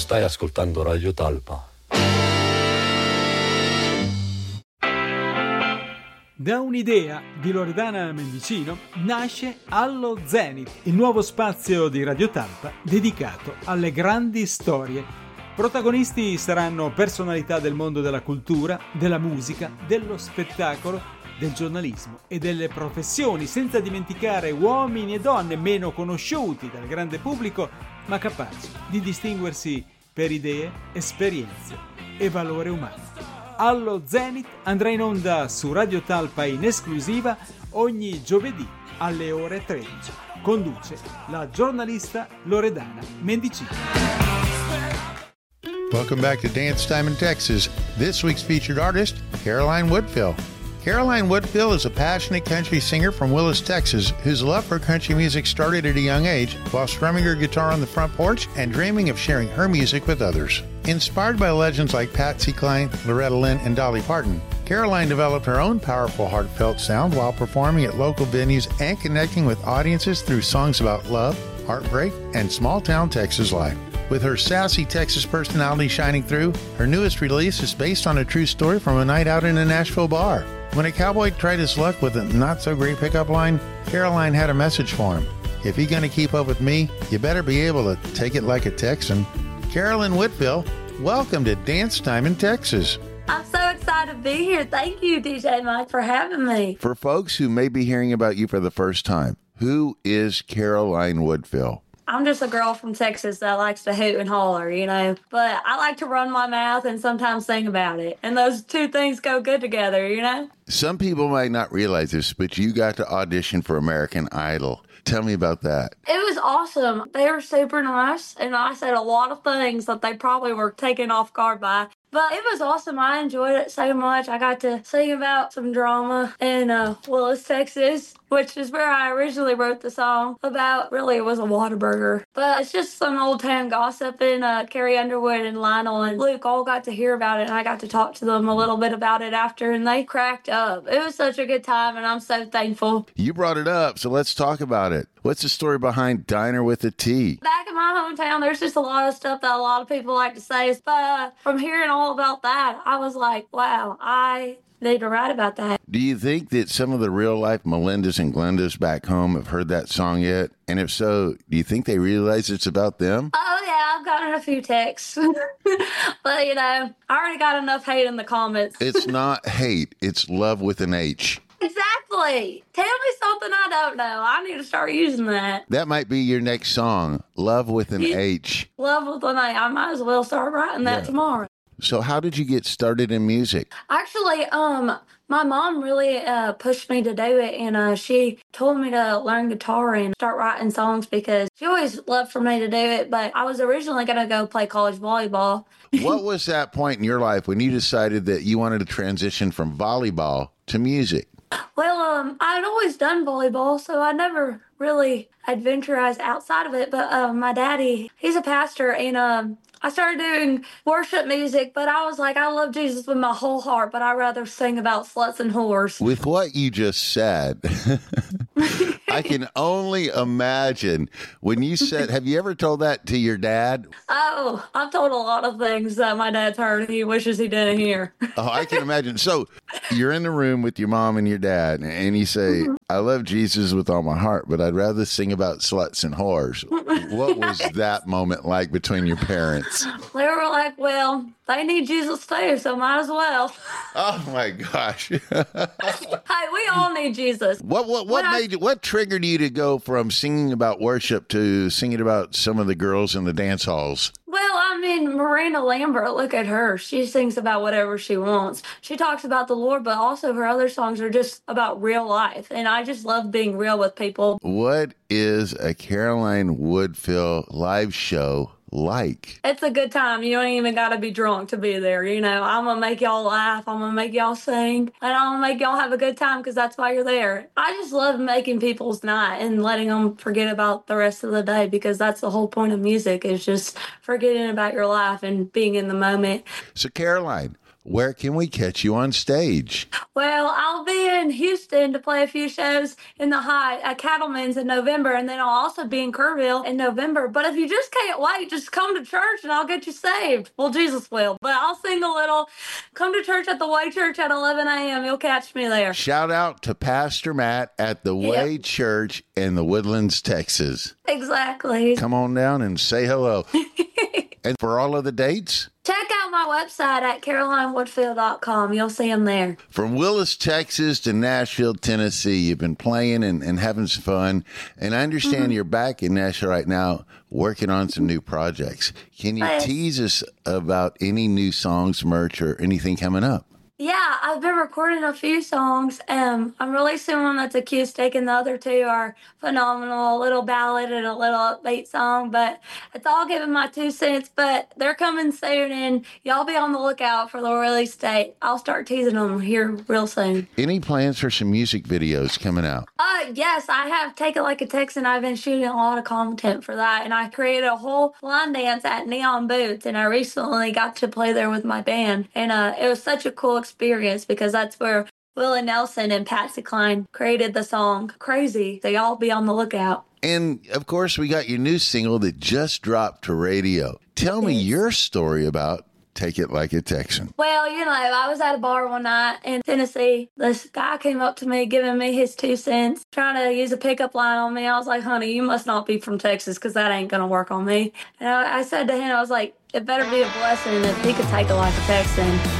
Stai ascoltando Radio Talpa. Da un'idea di Loredana Mendicino nasce Allo Zenith, il nuovo spazio di Radio Talpa dedicato alle grandi storie. Protagonisti saranno personalità del mondo della cultura, della musica, dello spettacolo, del giornalismo e delle professioni, senza dimenticare uomini e donne meno conosciuti dal grande pubblico, ma capaci di distinguersi per idee, esperienze e valore umano. Allo Zenith andrà in onda su Radio Talpa in esclusiva ogni giovedì alle ore 13. Conduce la giornalista Loredana Mendicino. Welcome back to Dance Time in Texas. This week's featured artist, Caroline Woodfill. Caroline Woodfill is a passionate country singer from Willis, Texas, whose love for country music started at a young age while strumming her guitar on the front porch and dreaming of sharing her music with others. Inspired by legends like Patsy Cline, Loretta Lynn, and Dolly Parton, Caroline developed her own powerful, heartfelt sound while performing at local venues and connecting with audiences through songs about love, heartbreak, and small-town Texas life. With her sassy Texas personality shining through, her newest release is based on a true story from a night out in a Nashville bar. When a cowboy tried his luck with a not-so-great pickup line, Caroline had a message for him. If you're going to keep up with me, you better be able to take it like a Texan. Caroline Woodfill, welcome to Dance Time in Texas. I'm so excited to be here. Thank you, DJ Mike, for having me. For folks who may be hearing about you for the first time, who is Caroline Woodfill? I'm just a girl from Texas that likes to hoot and holler, you know. But I like to run my mouth and sometimes sing about it. And those two things go good together, you know. Some people might not realize this, but you got to audition for American Idol. Tell me about that. It was awesome. They were super nice. And I said a lot of things that they probably were taken off guard by. But it was awesome. I enjoyed it so much. I got to sing about some drama in Willis, Texas, which is where I originally wrote the song about. Really, it was a Whataburger. But it's just some old town gossip. And Carrie Underwood and Lionel and Luke all got to hear about it. And I got to talk to them a little bit about it after. And they cracked up. It was such a good time. And I'm so thankful. You brought it up, so let's talk about it. What's the story behind Diner with a T? Back in my hometown, there's just a lot of stuff that a lot of people like to say. But from hearing all about that, I was like, wow, I need to write about that. Do you think that some of the real-life Melindas and Glendas back home have heard that song yet? And if so, do you think they realize it's about them? Oh, yeah, I've gotten a few texts. But, you know, I already got enough hate in the comments. It's not hate. It's love with an H. Exactly. Tell me something I don't know. I need to start using that. That might be your next song, Love with an H. Love with an A. I might as well start writing that tomorrow. So how did you get started in music? Actually, my mom really pushed me to do it, and she told me to learn guitar and start writing songs because she always loved for me to do it, but I was originally going to go play college volleyball. What was that point in your life when you decided that you wanted to transition from volleyball to music? Well, I'd always done volleyball, so I never really adventurized outside of it. But my daddy, he's a pastor, and I started doing worship music, but I was like, I love Jesus with my whole heart, but I'd rather sing about sluts and whores. With what you just said, I can only imagine when you said, have you ever told that to your dad? Oh, I've told a lot of things that my dad's heard. He wishes he didn't hear. Oh, I can imagine. So you're in the room with your mom and your dad, and you say, I love Jesus with all my heart, but I'd rather sing about sluts and whores. What was that moment like between your parents? They were like, well, they need Jesus too, so might as well. Oh my gosh. Hey, we all need Jesus. What triggered you to go from singing about worship to singing about some of the girls in the dance halls? Well, I mean, Miranda Lambert, look at her. She sings about whatever she wants. She talks about the Lord, but also her other songs are just about real life. And I just love being real with people. What is a Caroline Woodfill live show like? It's a good time. You don't even got to be drunk to be there. You know, I'm going to make y'all laugh. I'm going to make y'all sing. And I'm going to make y'all have a good time because that's why you're there. I just love making people's night and letting them forget about the rest of the day because that's the whole point of music is just forgetting about your life and being in the moment. So, Caroline, where can we catch you on stage? Well, I'll be in Houston to play a few shows in the High at Cattleman's in November, and then I'll also be in Kerrville in November. But if you just can't wait, just come to church and I'll get you saved. Well, Jesus will, but I'll sing a little. Come to church at the Way Church at 11 a.m. You'll catch me there. Shout out to Pastor Matt at the Way Church in the Woodlands, Texas. Exactly. Come on down and say hello. And for all of the dates, check out my website at CarolineWoodfield.com. You'll see them there. From Willis, Texas to Nashville, Tennessee, you've been playing and having some fun. And I understand you're back in Nashville right now working on some new projects. Can you tease us about any new songs, merch, or anything coming up? Yeah, I've been recording a few songs. I'm releasing one that's acoustic, and the other two are phenomenal. A little ballad and a little upbeat song, but it's all giving my 2 cents. But they're coming soon, and y'all be on the lookout for the release date. I'll start teasing them here real soon. Any plans for some music videos coming out? Yes, I have Take It Like a Texan. I've been shooting a lot of content for that, and I created a whole line dance at Neon Boots, and I recently got to play there with my band, and it was such a cool experience because that's where Willie Nelson and Patsy Cline created the song Crazy. So y'all be on the lookout. And of course, we got your new single that just dropped to radio. Tell me your story about Take It Like a Texan. Well, I was at a bar one night in Tennessee. This guy came up to me giving me his 2 cents, trying to use a pickup line on me. I was like, honey, you must not be from Texas because that ain't going to work on me. And I said to him, I was like, it better be a blessing if he could take it like a Texan.